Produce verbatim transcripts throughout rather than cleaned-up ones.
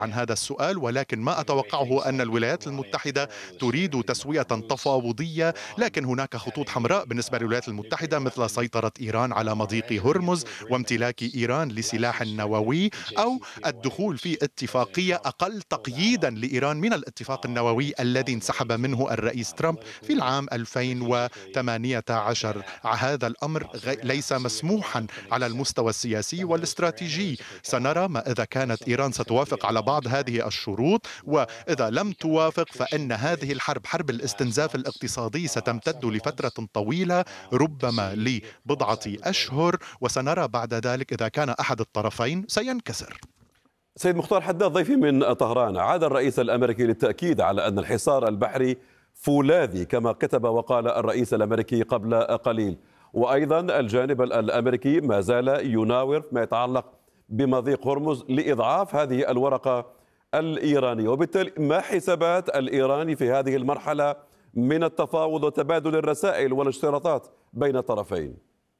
عن هذا السؤال، ولكن ما أتوقعه أن الولايات المتحدة تريد تسوية تفاوضية، لكن هناك خطوط حمراء بالنسبة للولايات المتحدة مثل سيطرة إيران على مضيق هرمز وامتلاك إيران لسلاح نووي، أو الدخول في اتفاقية أقل تقييدا لإيران من الاتفاق النووي الذي انسحب منه الرئيس ترامب في العام ألفين وثمانية عشر. هذا الأمر ليس مسموحا على المستوى السياسي والاستراتيجي. سنرى ما إذا كانت إيران ستوافق على بعض هذه الشروط، وإذا لم توافق فإن هذه الحرب، حرب الاستنزاف الاقتصادي، ستمتد لفترة طويلة ربما لبضعة أشهر، وسنرى بعد ذلك إذا كان أحد الطرفين سينكسر. سيد مختار حداد ضيفي من طهران، عاد الرئيس الأمريكي للتأكيد على أن الحصار البحري فولاذي كما كتب وقال الرئيس الأمريكي قبل قليل، وأيضا الجانب الأمريكي ما زال يناور ما يتعلق بمضيق هرمز لإضعاف هذه الورقة الإيرانية. وبالتالي ما حسابات الإيراني في هذه المرحلة من التفاوض وتبادل الرسائل والاشتراطات بين الطرفين؟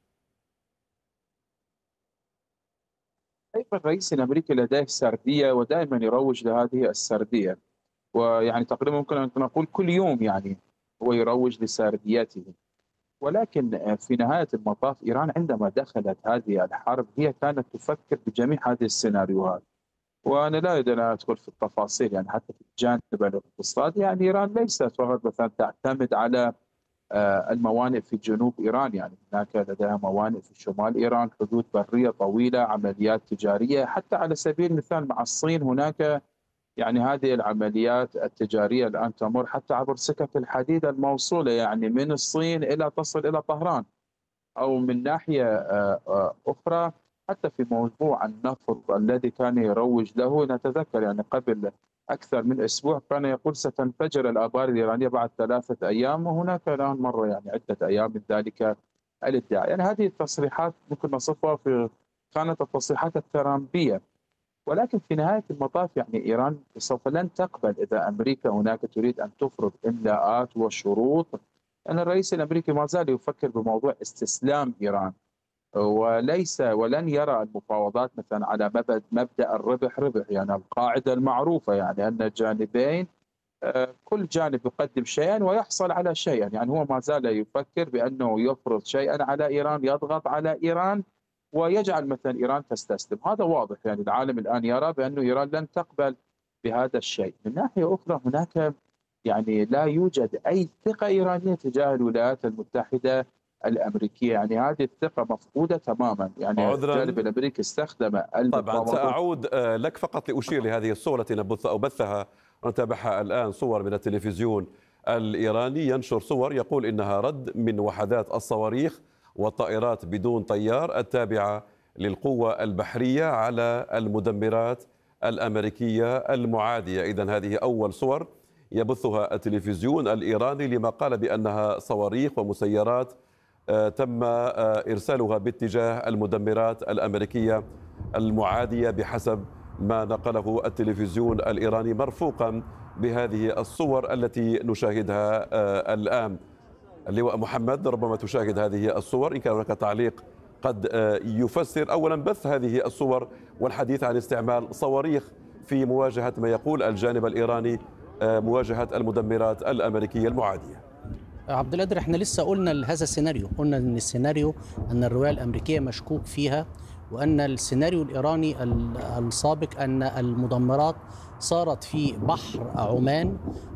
أيضا الرئيس الأمريكي لديه سردية ودائما يروج لهذه السردية، ويعني تقريبا ممكن أن نقول كل يوم يعني هو يروج لسرديته. ولكن في نهاية المطاف إيران عندما دخلت هذه الحرب هي كانت تفكر بجميع هذه السيناريوهات، وأنا لا أريد أن أدخل في التفاصيل يعني حتى في الجانب الاقتصادي. يعني إيران ليست فقط مثلا تعتمد على الموانئ في جنوب إيران، يعني هناك لديها موانئ في شمال إيران، حدود برية طويلة، عمليات تجارية، حتى على سبيل المثال مع الصين هناك يعني هذه العمليات التجارية الآن تمر حتى عبر سكك الحديد الموصولة يعني من الصين إلى تصل إلى طهران. أو من ناحية أخرى حتى في موضوع النفط الذي كان يروج له، نتذكر يعني قبل أكثر من أسبوع كان يقول ستنفجر الآبار الإيرانية بعد ثلاثة أيام، وهناك الآن مرة يعني عدة أيام من ذلك الادعاء. يعني هذه التصريحات ممكن نصفها في خانة التصريحات الترامبية. ولكن في نهاية المطاف يعني إيران سوف لن تقبل إذا أمريكا هناك تريد أن تفرض إملاءات وشروط. أن الرئيس الأمريكي ما زال يفكر بموضوع استسلام إيران، وليس ولن يرى المفاوضات مثلا على مبدأ الربح ربح، يعني القاعدة المعروفة يعني أن الجانبين كل جانب يقدم شيئا ويحصل على شيئا. يعني هو ما زال يفكر بأنه يفرض شيئا على إيران، يضغط على إيران ويجعل مثلا إيران تستسلم. هذا واضح، يعني العالم الآن يرى بأن إيران لن تقبل بهذا الشيء. من ناحية أخرى هناك يعني لا يوجد أي ثقة إيرانية تجاه الولايات المتحدة الأمريكية، يعني هذه الثقة مفقودة تماما. يعني الجانب عذرا الأمريكي استخدم طبعا المفاوضات. سأعود لك فقط لأشير لهذه الصورة التي نبث أو بثها ونتابعها الآن، صور من التلفزيون الإيراني ينشر صور يقول إنها رد من وحدات الصواريخ والطائرات بدون طيار التابعة للقوة البحرية على المدمرات الأمريكية المعادية. إذن هذه أول صور يبثها التلفزيون الإيراني لما قال بأنها صواريخ ومسيرات تم إرسالها باتجاه المدمرات الأمريكية المعادية بحسب ما نقله التلفزيون الإيراني، مرفوقا بهذه الصور التي نشاهدها الآن. اللواء محمد ربما تشاهد هذه الصور، إن كان هناك تعليق قد يفسر أولا بث هذه الصور والحديث عن استعمال صواريخ في مواجهة ما يقول الجانب الإيراني مواجهة المدمرات الأمريكية المعادية. عبد القادر، احنا لسه قلنا هذا السيناريو، قلنا ان السيناريو ان الرواية الأمريكية مشكوك فيها، وأن السيناريو الإيراني السابق أن المدمرات صارت في بحر عمان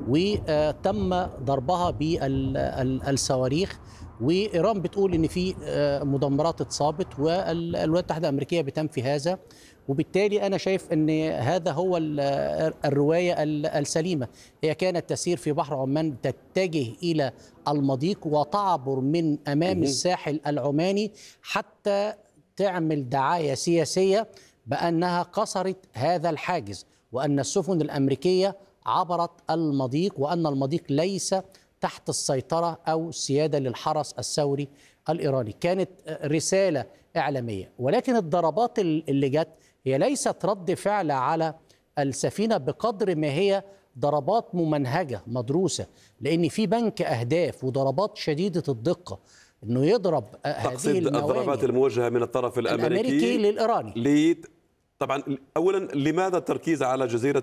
وتم ضربها بالصواريخ، وإيران بتقول إن في مدمرات اتصابت، والولايات المتحدة الأمريكية بتنفي هذا. وبالتالي أنا شايف أن هذا هو الرواية السليمة. هي كانت تسير في بحر عمان تتجه إلى المضيق وتعبر من أمام الساحل العماني حتى تعمل دعاية سياسية بأنها كسرت هذا الحاجز، وأن السفن الأمريكية عبرت المضيق، وأن المضيق ليس تحت السيطرة أو السيادة للحرس الثوري الإيراني. كانت رسالة إعلامية، ولكن الضربات اللي جت هي ليست رد فعل على السفينة بقدر ما هي ضربات ممنهجة مدروسة، لأن في بنك أهداف وضربات شديدة الدقة انه يضرب تقصد هذه الضربات الموجهه من الطرف الامريكي, الأمريكي للايراني. لي طبعا اولا لماذا التركيز على جزيره